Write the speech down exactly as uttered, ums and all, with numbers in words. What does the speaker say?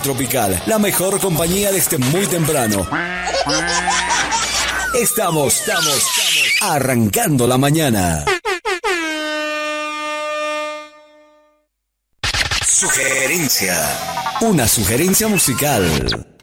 Tropical, la mejor compañía desde muy temprano. Estamos, estamos, estamos arrancando la mañana. Sugerencia. Una sugerencia musical.